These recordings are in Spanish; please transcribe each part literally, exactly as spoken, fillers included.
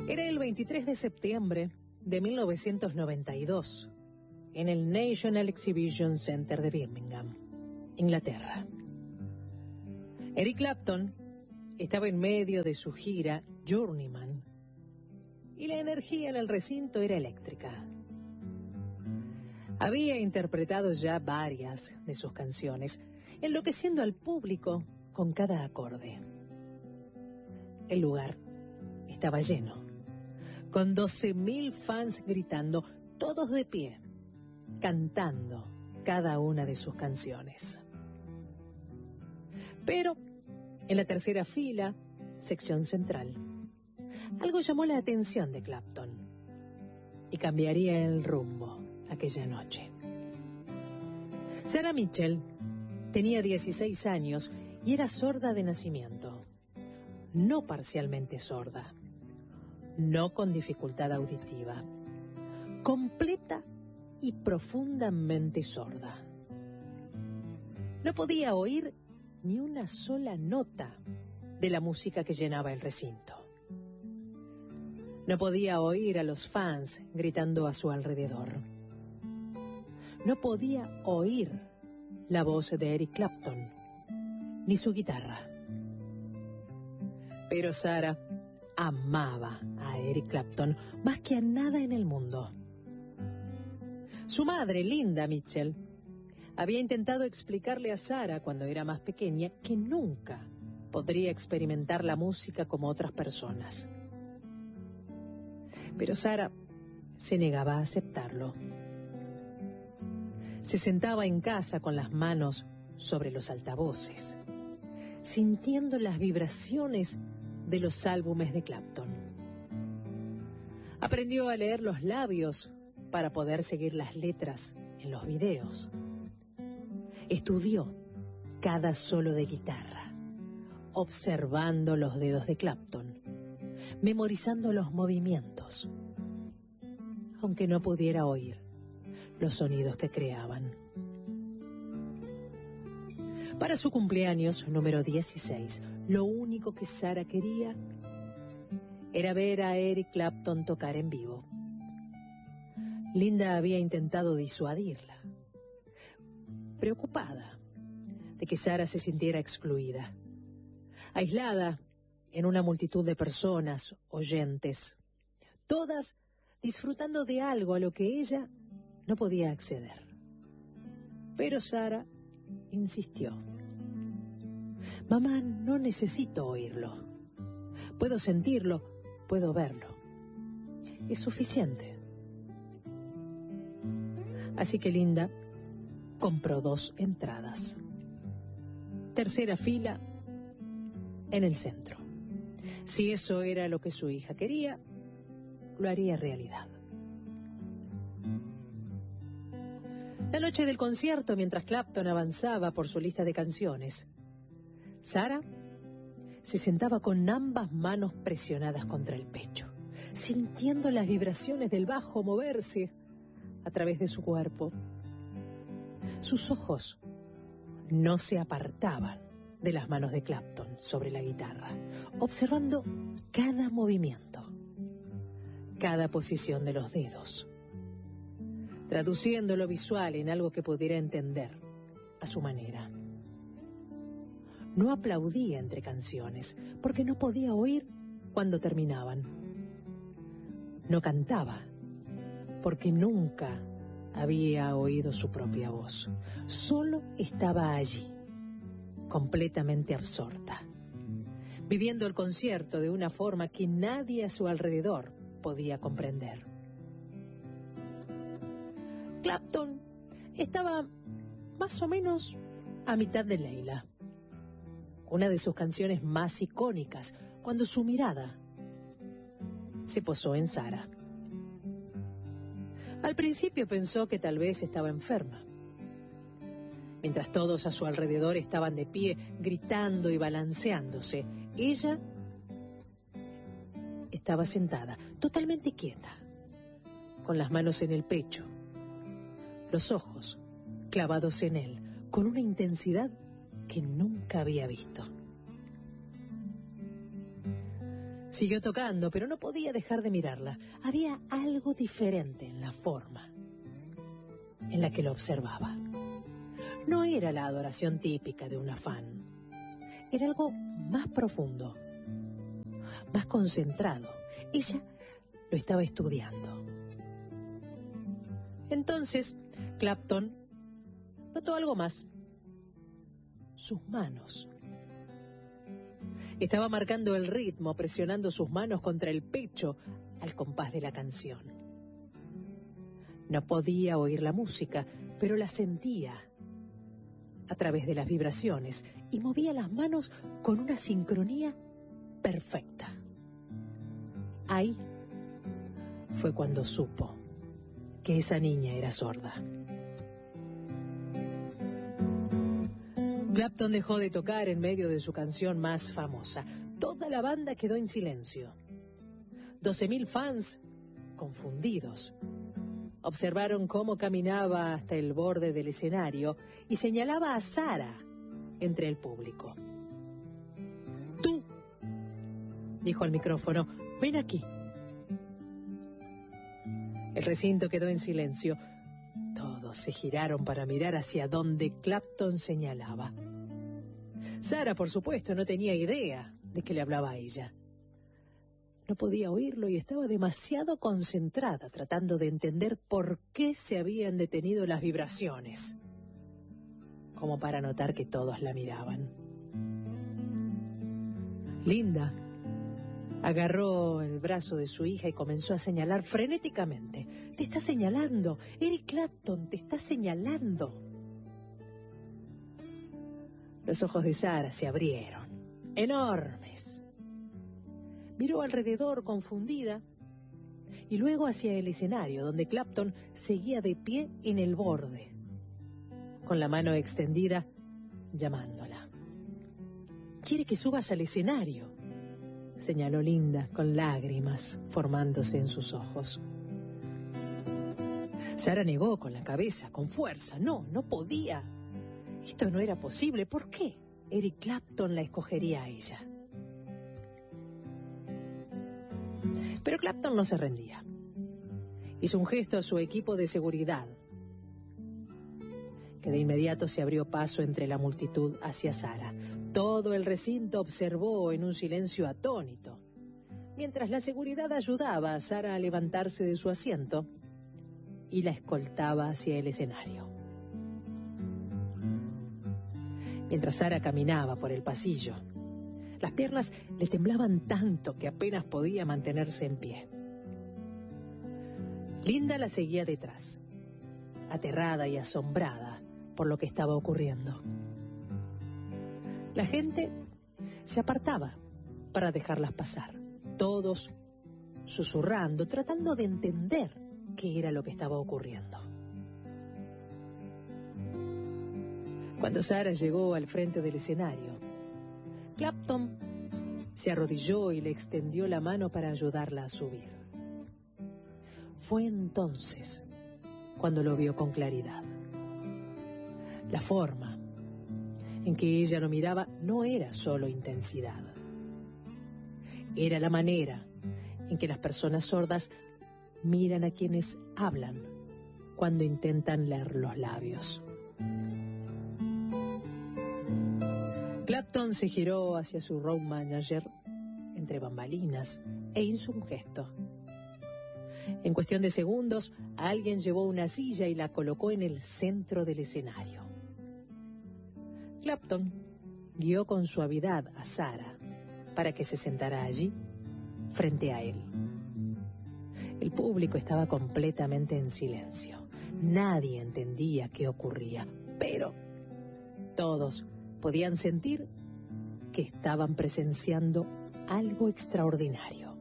Era el veintitrés de septiembre de mil novecientos noventa y dos, en el National Exhibition Center de Birmingham, Inglaterra. Eric Clapton estaba en medio de su gira Journeyman y la energía en el recinto era eléctrica. Había interpretado ya varias de sus canciones, enloqueciendo al público con cada acorde. El lugar estaba lleno, con doce mil fans gritando, todos de pie, cantando cada una de sus canciones. Pero en la tercera fila, sección central, algo llamó la atención de Clapton y cambiaría el rumbo aquella noche. Sarah Mitchell tenía dieciséis años y era sorda de nacimiento, no parcialmente sorda, no con dificultad auditiva, completa y profundamente sorda. No podía oír ni una sola nota de la música que llenaba el recinto. No podía oír a los fans gritando a su alrededor. No podía oír la voz de Eric Clapton, ni su guitarra. Pero Sarah amaba a Eric Clapton más que a nada en el mundo. Su madre, Linda Mitchell, había intentado explicarle a Sarah cuando era más pequeña que nunca podría experimentar la música como otras personas. Pero Sarah se negaba a aceptarlo. Se sentaba en casa con las manos sobre los altavoces, sintiendo las vibraciones de los álbumes de Clapton. Aprendió a leer los labios para poder seguir las letras en los videos. Estudió cada solo de guitarra, observando los dedos de Clapton, memorizando los movimientos, aunque no pudiera oír los sonidos que creaban. Para su cumpleaños número dieciséis, lo único que Sarah quería era ver a Eric Clapton tocar en vivo. Linda había intentado disuadirla, preocupada de que Sarah se sintiera excluida, aislada en una multitud de personas, oyentes, todas disfrutando de algo a lo que ella no podía acceder. Pero Sarah insistió. Mamá, no necesito oírlo. Puedo sentirlo, puedo verlo. Es suficiente. Así que Linda compró dos entradas. Tercera fila en el centro. Si eso era lo que su hija quería, lo haría realidad. La noche del concierto, mientras Clapton avanzaba por su lista de canciones, Sarah se sentaba con ambas manos presionadas contra el pecho, sintiendo las vibraciones del bajo moverse a través de su cuerpo. Sus ojos no se apartaban de las manos de Clapton sobre la guitarra, observando cada movimiento, cada posición de los dedos, traduciendo lo visual en algo que pudiera entender a su manera. No aplaudía entre canciones, porque no podía oír cuando terminaban. No cantaba, porque nunca había oído su propia voz. Solo estaba allí, completamente absorta, viviendo el concierto de una forma que nadie a su alrededor podía comprender. Clapton estaba más o menos a mitad de Layla, una de sus canciones más icónicas, cuando su mirada se posó en Sarah. Al principio pensó que tal vez estaba enferma. Mientras todos a su alrededor estaban de pie, gritando y balanceándose, ella estaba sentada, totalmente quieta, con las manos en el pecho, los ojos clavados en él, con una intensidad que nunca había visto. Siguió tocando, pero no podía dejar de mirarla. Había algo diferente en la forma en la que lo observaba. No era la adoración típica de una fan. Era algo más profundo, más concentrado. Ella lo estaba estudiando. Entonces, Clapton notó algo más. Sus manos. Estaba marcando el ritmo, presionando sus manos contra el pecho al compás de la canción. No podía oír la música, pero la sentía a través de las vibraciones y movía las manos con una sincronía perfecta. Ahí fue cuando supo que esa niña era sorda. Clapton dejó de tocar en medio de su canción más famosa. Toda la banda quedó en silencio. Doce mil fans, confundidos, observaron cómo caminaba hasta el borde del escenario y señalaba a Sarah entre el público. «Tú», dijo al micrófono, «ven aquí». El recinto quedó en silencio. Todos se giraron para mirar hacia donde Clapton señalaba. Sarah, por supuesto, no tenía idea de que le hablaba a ella. No podía oírlo y estaba demasiado concentrada tratando de entender por qué se habían detenido las vibraciones, como para notar que todos la miraban. Linda agarró el brazo de su hija y comenzó a señalar frenéticamente. «Te está señalando, Eric Clapton, te está señalando». Los ojos de Sarah se abrieron, enormes. Miró alrededor confundida y luego hacia el escenario, donde Clapton seguía de pie en el borde, con la mano extendida, llamándola. «Quiere que subas al escenario», señaló Linda, con lágrimas formándose en sus ojos. Sarah negó con la cabeza, con fuerza. No, no podía. Esto no era posible. ¿Por qué Eric Clapton la escogería a ella? Pero Clapton no se rendía. Hizo un gesto a su equipo de seguridad, que de inmediato se abrió paso entre la multitud hacia Sarah. Todo el recinto observó en un silencio atónito, mientras la seguridad ayudaba a Sarah a levantarse de su asiento y la escoltaba hacia el escenario. Mientras Sarah caminaba por el pasillo, las piernas le temblaban tanto que apenas podía mantenerse en pie. Linda la seguía detrás, aterrada y asombrada por lo que estaba ocurriendo. La gente se apartaba para dejarlas pasar, todos susurrando, tratando de entender qué era lo que estaba ocurriendo. Cuando Sarah llegó al frente del escenario, Clapton se arrodilló y le extendió la mano para ayudarla a subir. Fue entonces cuando lo vio con claridad. La forma en que ella lo miraba no era solo intensidad. Era la manera en que las personas sordas miran a quienes hablan cuando intentan leer los labios. Clapton se giró hacia su road manager entre bambalinas e hizo un gesto. En cuestión de segundos, alguien llevó una silla y la colocó en el centro del escenario. Clapton guió con suavidad a Sarah para que se sentara allí, frente a él. El público estaba completamente en silencio. Nadie entendía qué ocurría, pero todos podían sentir que estaban presenciando algo extraordinario.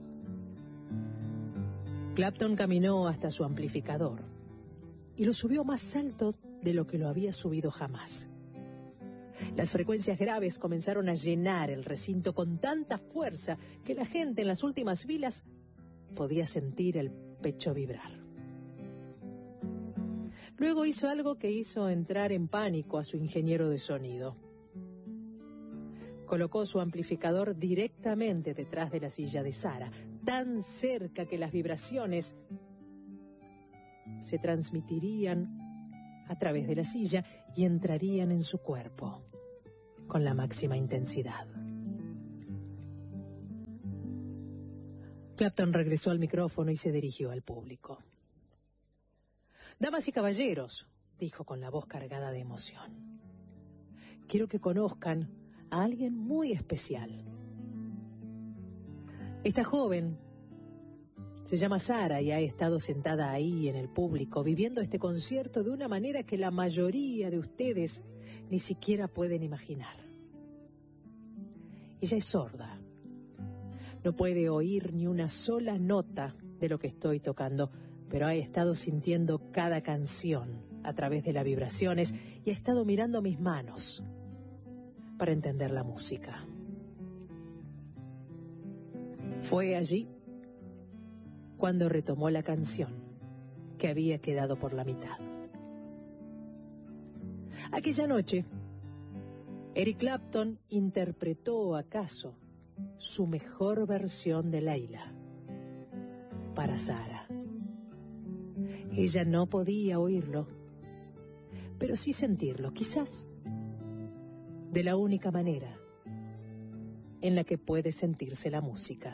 Clapton caminó hasta su amplificador y lo subió más alto de lo que lo había subido jamás. Las frecuencias graves comenzaron a llenar el recinto con tanta fuerza que la gente en las últimas filas podía sentir el pecho vibrar. Luego hizo algo que hizo entrar en pánico a su ingeniero de sonido. Colocó su amplificador directamente detrás de la silla de Sara, tan cerca que las vibraciones se transmitirían a través de la silla y entrarían en su cuerpo con la máxima intensidad. Clapton regresó al micrófono y se dirigió al público. Damas y caballeros, dijo con la voz cargada de emoción, quiero que conozcan a alguien muy especial. Esta joven se llama Sara y ha estado sentada ahí en el público viviendo este concierto de una manera que la mayoría de ustedes ni siquiera pueden imaginar. Ella es sorda. No puede oír ni una sola nota de lo que estoy tocando, pero ha estado sintiendo cada canción a través de las vibraciones y ha estado mirando mis manos para entender la música. Fue allí cuando retomó la canción que había quedado por la mitad. Aquella noche, Eric Clapton interpretó acaso su mejor versión de Layla para Sara. Ella no podía oírlo, pero sí sentirlo, quizás de la única manera en la que puede sentirse la música,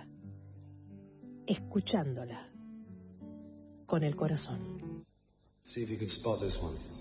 escuchándola con el corazón. See if you can spot this one.